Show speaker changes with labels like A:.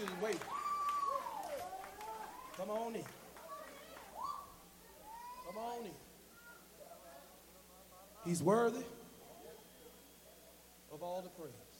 A: musicians wait. Come on in. Come on in. He's worthy of all the praise.